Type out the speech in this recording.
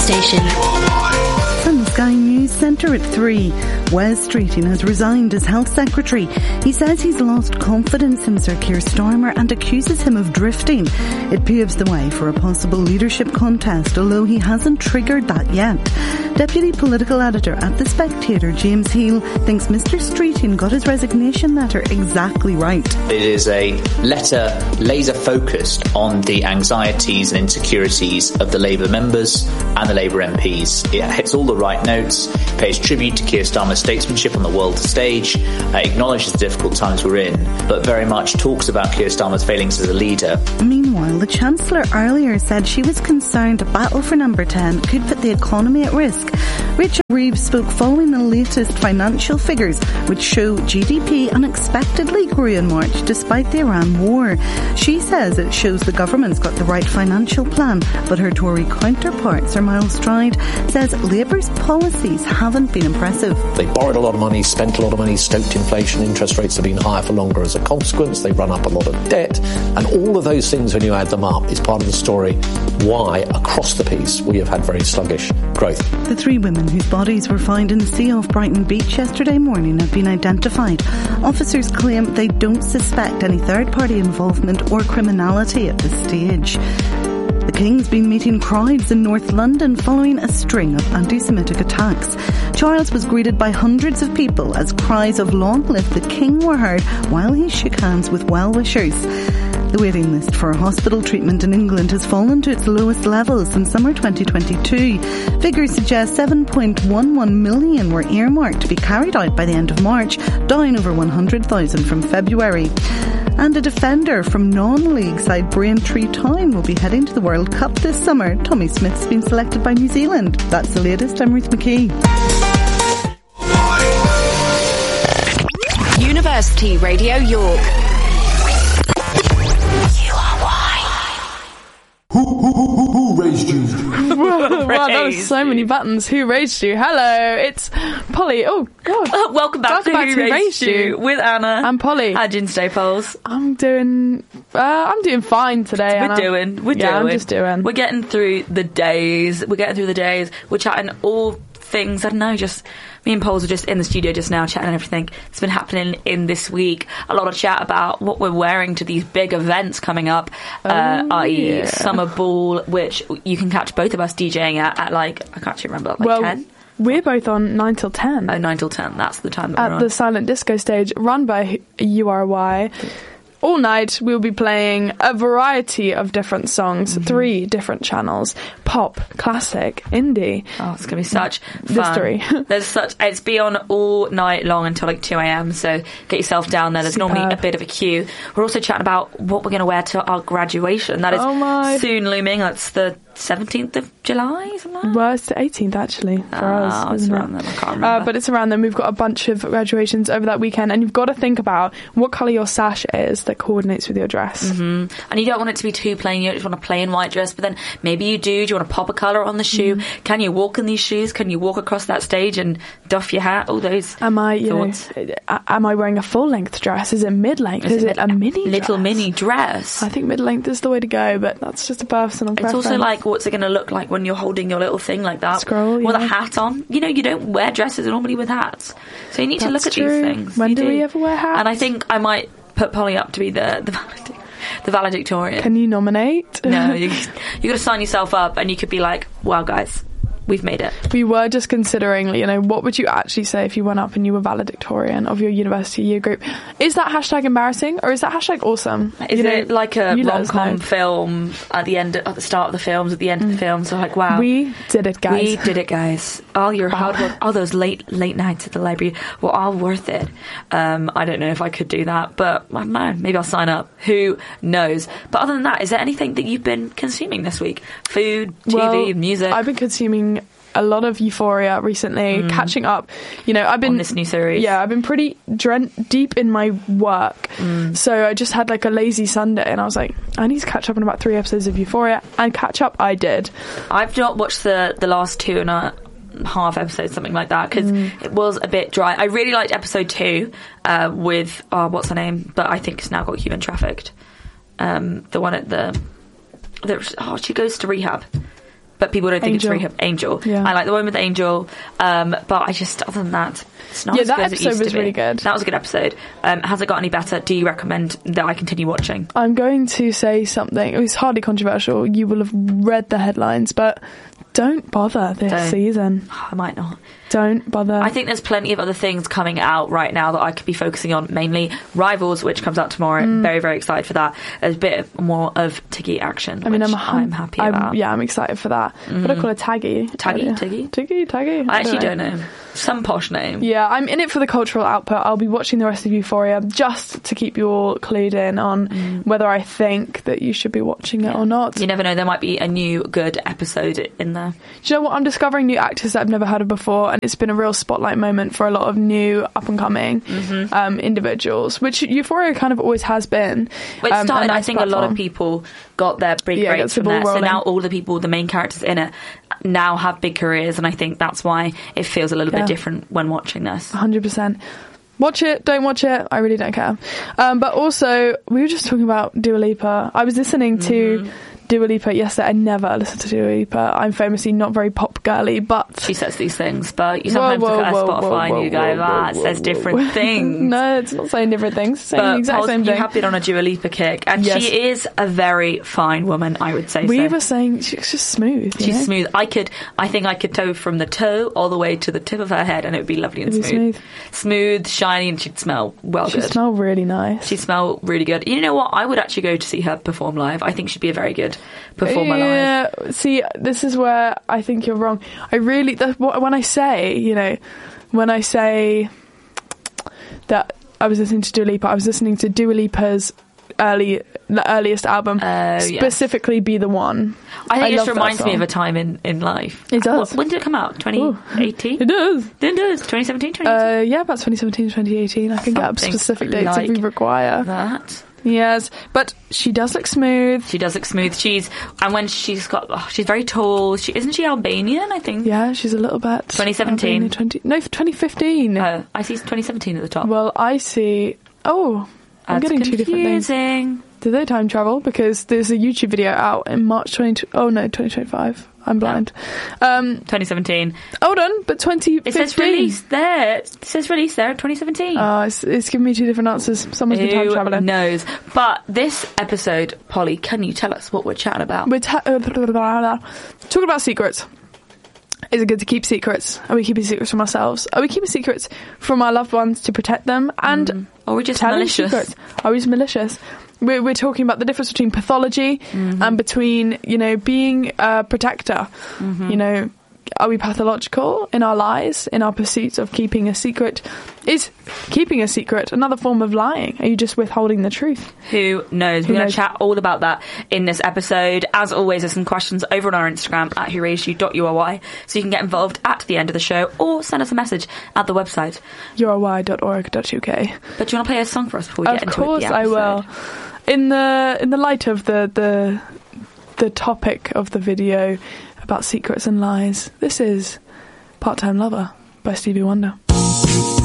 station. From Sky News Centre at 3. Wes Streeting has resigned as Health Secretary. He says he's lost confidence in Sir Keir Starmer and accuses him of drifting. It paves the way for a possible leadership contest, although he hasn't triggered that yet. Deputy Political Editor at The Spectator, James Heal, thinks Mr Streeting got his resignation letter exactly right. It is a letter laser focused on the anxieties and insecurities of the Labour members and the Labour MPs. It hits all the right notes, pays tribute to Keir Starmer's statesmanship on the world stage, acknowledges the difficult times we're in, but very much talks about Keir Starmer's failings as a leader. Meanwhile, the Chancellor earlier said she was concerned a battle for number 10 could put the economy at risk. Richard Reeves spoke following the latest financial figures, which show GDP unexpectedly grew in March despite the Iran war. She says it shows the government's got the right financial plan, but her Tory counterpart, Sir Miles Stride, says Labour's policies haven't been impressive. They borrowed a lot of money, spent a lot of money, stoked inflation, interest rates have been higher for longer as a consequence, they run up a lot of debt, and all of those things, when you add them up, is part of the story why, across the piece, we have had very sluggish growth. The 3 women whose bodies were found in the sea off Brighton Beach yesterday morning have been identified. Officers claim they don't suspect any third-party involvement or criminality at this stage. The King's been meeting crowds in North London following a string of anti-Semitic attacks. Charles was greeted by hundreds of people as cries of "Long live the King" were heard while he shook hands with well-wishers. The waiting list for hospital treatment in England has fallen to its lowest levels since summer 2022. Figures suggest 7.11 million were earmarked to be carried out by the end of March, down over 100,000 from February. And a defender from non-league side Braintree Town will be heading to the World Cup this summer. Tommy Smith's been selected by New Zealand. That's the latest. I'm Ruth McKee. University Radio York. Who raised you? Wow, that was so many buttons. Who raised you? Hello, it's Polly. Oh, God. Welcome back to Who Raised You with Anna. I'm Polly. Hi, Gin Staples. I'm doing fine today, Anna. We're doing. I'm just doing. We're getting through the days. We're chatting all things, I don't know, just me and Poles were just in the studio just now chatting everything that's been happening in this week. A lot of chat about what we're wearing to these big events coming up, i.e. Summer Ball, which you can catch both of us DJing at like, I can't actually remember, like 10? We're both on 9 till 10. 9 till 10, that's the time that we're on. At the Silent Disco stage, run by URY. All night we'll be playing a variety of different songs, 3 different channels: pop, classic, indie. Oh, it's going to be such fun. It's be on all night long until like 2 a.m, so get yourself down there. There's normally a bit of a queue. We're also chatting about what we're going to wear to our graduation. That is soon looming. That's the 17th of July, something like that? Well, it's the 18th actually for us. It's around then, I can't remember. But it's around then. We've got a bunch of graduations over that weekend, and you've got to think about what colour your sash is that coordinates with your dress. Mm-hmm. And you don't want it to be too plain. You don't just want a plain white dress, but then maybe you do. Do you want to pop a colour on the shoe? Mm-hmm. Can you walk in these shoes? Can you walk across that stage and doff your hat? All those am I wearing a full-length dress? Is it mid-length? Is it a mini little mini dress? I think mid-length is the way to go, but that's just a personal preference. It's also like, what's it going to look like when you're holding your little thing like that? Scroll, with a hat on. You know, you don't wear dresses normally with hats. So you need to look at these things. When do we ever wear hats? And I think I might put Polly up to be the valedictorian. Can you nominate? No, you got to sign yourself up, and you could be like, wow, guys, we've made it. We were just considering, what would you actually say if you went up and you were valedictorian of your university year group? Is that hashtag embarrassing, or is that hashtag awesome? Is it like a rom-com film at the start of the films, at the end of the films? So like, wow, we did it, guys. All your hard work, all those late nights at the library were all worth it. I don't know if I could do that, but I don't know. Maybe I'll sign up. Who knows? But other than that, is there anything that you've been consuming this week? Food, TV, music? I've been consuming a lot of Euphoria recently, catching up. I've been on this new series. Yeah, I've been pretty deep in my work, so I just had like a lazy Sunday, and I was like, I need to catch up on about 3 episodes of Euphoria, and catch up I did. I've not watched the last 2.5 episodes, something like that, because it was a bit dry. I really liked episode 2 with what's her name, but I think it's now got human trafficked. The one at she goes to rehab. but people don't think Angel. it's Angel. Yeah. I like the one with Angel, but I just, other than that, it's not as that good as it episode used to was be. really good. That was a good episode. Has it got any better? Do you recommend that I continue watching? I'm going to say something. It's hardly controversial. You will have read the headlines, but don't bother this season. I might not. Don't bother. I think there's plenty of other things coming out right now that I could be focusing on, mainly Rivals, which comes out tomorrow. Very, very excited for that. There's a bit more of Tiggy action, which I'm happy about. I'm excited for that. But I call her Taggy. Taggy? I actually don't know. Some posh name. Yeah, I'm in it for the cultural output. I'll be watching the rest of Euphoria just to keep you all clued in on whether I think that you should be watching it or not. You never know, there might be a new good episode in there. Do you know what? I'm discovering new actors that I've never heard of before, and it's been a real spotlight moment for a lot of new up-and-coming individuals, which Euphoria kind of always has been. Well, it started, I think a lot of people got their big breaks from there. So now all the people, the main characters in it, now have big careers, and I think that's why it feels a little bit different when watching this. 100%. Watch it, don't watch it, I really don't care. But also, we were just talking about Dua Lipa. I was listening to Dua Lipa yesterday. I never listen to Dua Lipa. I'm famously not very pop girly, but she says these things. But you sometimes look at her Spotify and you go, "That says different things." No, it's not saying different things. It's saying the exact same thing. You have been on a Dua Lipa kick, and she is a very fine woman. I would say. We were saying she's just smooth. She's smooth. I think I could toe from the toe all the way to the tip of her head, and it would be lovely and smooth. Smooth, shiny, and she'd smell good. She'd smell really nice. She'd smell really good. You know what? I would actually go to see her perform live. I think she'd be a very good performer live. See, this is where I think you're wrong. When I say that I was listening to Dua Lipa, I was listening to Dua Lipa's the earliest album, specifically Be The One. I think it just reminds me of a time in life. It does. When did it come out? 2018? It does. It does. 2017, 2018? Yeah, about 2017, 2018. I can get up specific dates if we require. That. Yes, but she does look smooth. She does look smooth. She's very tall. Isn't she Albanian, I think? Yeah, she's a little bit. 2017? 2015. I see 2017 at the top. Well, I see... Oh, I'm getting two different things. Did they time travel? Because there's a YouTube video out in March 2025. I'm blind. 2017. Hold on, but 2015. It says release there. It says release there, 2017. It's giving me two different answers. Someone's been time traveling. Who knows? But this episode, Polly, can you tell us what we're chatting about? We're talking about secrets. Is it good to keep secrets? Are we keeping secrets from ourselves? Are we keeping secrets from our loved ones to protect them? And or are we just malicious? Secrets? Are we just malicious? We're talking about the difference between pathology and between, being a protector. Are we pathological in our lies, in our pursuits of keeping a secret? Is keeping a secret another form of lying? Are you just withholding the truth? Who knows? We're going to chat all about that in this episode. As always, there's some questions over on our Instagram at whoraisedyou.uri, so you can get involved at the end of the show or send us a message at the website uri.org.uk. But do you want to play a song for us before we get into it? Of course I will. In the light of the topic of the video about secrets and lies, this is Part-Time Lover by Stevie Wonder.